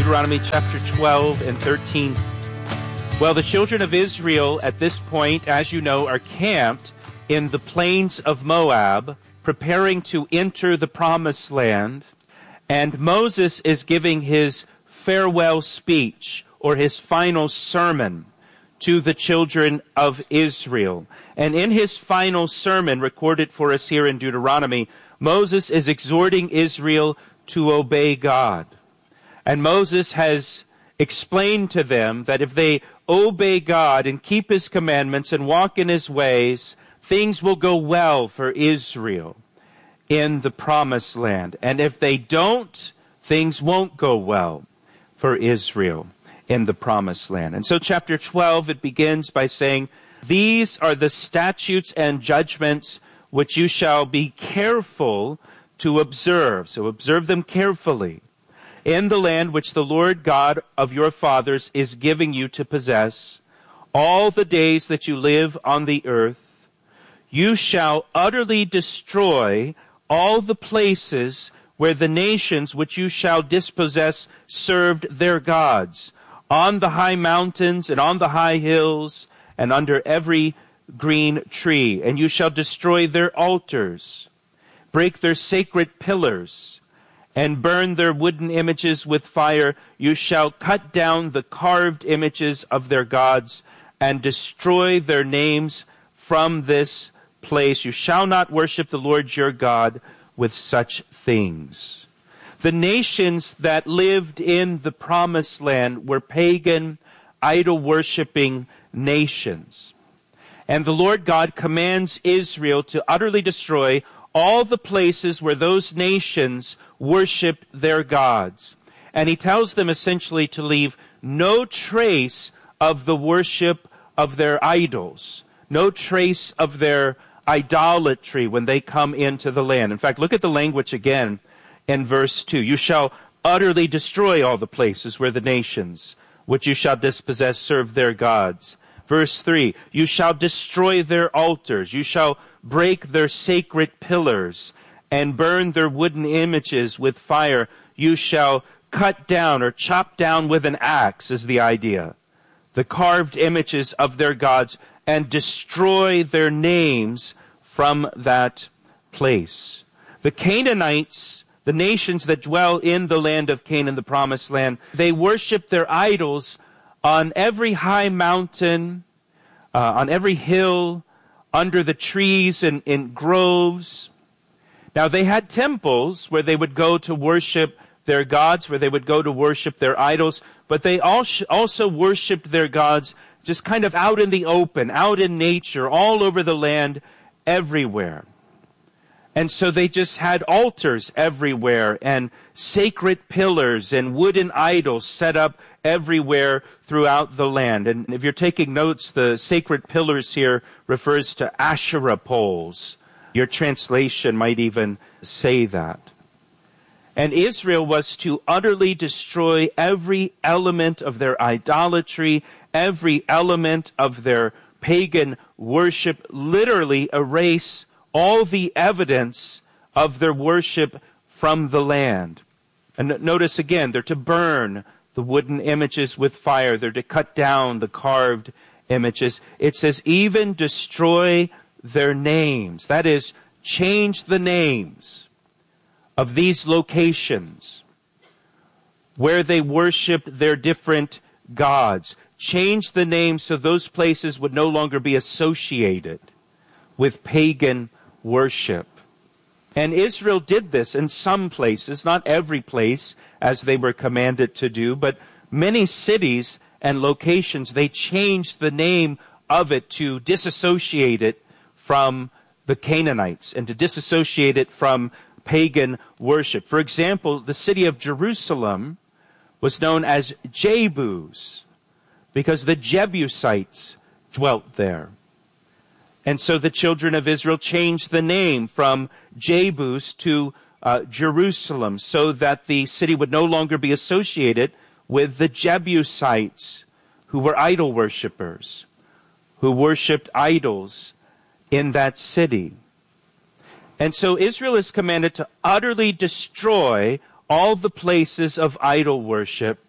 Deuteronomy chapter 12 and 13. Well, the children of Israel at this point, as you know, are camped in the plains of Moab, preparing to enter the promised land. And Moses is giving his farewell speech, or his final sermon, to the children of Israel. And in his final sermon, recorded for us here in Deuteronomy, Moses is exhorting Israel to obey God. And Moses has explained to them that if they obey God and keep his commandments and walk in his ways, things will go well for Israel in the promised land. And if they don't, things won't go well for Israel in the promised land. And so chapter 12, it begins by saying, "These are the statutes and judgments which you shall be careful to observe." So observe them carefully. "In the land which the Lord God of your fathers is giving you to possess, all the days that you live on the earth, you shall utterly destroy all the places where the nations which you shall dispossess served their gods, on the high mountains and on the high hills and under every green tree. And you shall destroy their altars, break their sacred pillars, and burn their wooden images with fire. You shall cut down the carved images of their gods and destroy their names from this place. You shall not worship the Lord your God with such things." The nations that lived in the promised land were pagan, idol-worshipping nations. And the Lord God commands Israel to utterly destroy all the places where those nations worshipped their gods. And he tells them essentially to leave no trace of the worship of their idols, no trace of their idolatry when they come into the land. In fact, look at the language again in verse 2. "You shall utterly destroy all the places where the nations which you shall dispossess serve their gods." Verse 3, "You shall destroy their altars. You shall break their sacred pillars and burn their wooden images with fire. You shall cut down or chop down with an axe," is the idea, "the carved images of their gods and destroy their names from that place." The Canaanites, the nations that dwell in the land of Canaan, the promised land, they worship their idols on every high mountain, on every hill, under the trees and in groves. Now they had temples where they would go to worship their gods, where they would go to worship their idols, but they also worshiped their gods just kind of out in the open, out in nature, all over the land, everywhere. And so they just had altars everywhere and sacred pillars and wooden idols set up everywhere throughout the land. And if you're taking notes, the sacred pillars here refers to Asherah poles. Your translation might even say that. And Israel was to utterly destroy every element of their idolatry, every element of their pagan worship, literally erase all the evidence of their worship from the land. And notice again, they're to burn the wooden images with fire. They're to cut down the carved images. It says even destroy their names. That is, change the names of these locations where they worshiped their different gods. Change the names so those places would no longer be associated with pagan worship. And Israel did this in some places, not every place as they were commanded to do, but many cities and locations, they changed the name of it to disassociate it from the Canaanites and to disassociate it from pagan worship. For example, the city of Jerusalem was known as Jebus because the Jebusites dwelt there. And so the children of Israel changed the name from Jebus to Jerusalem so that the city would no longer be associated with the Jebusites, who were idol worshippers, who worshipped idols in that city. And so Israel is commanded to utterly destroy all the places of idol worship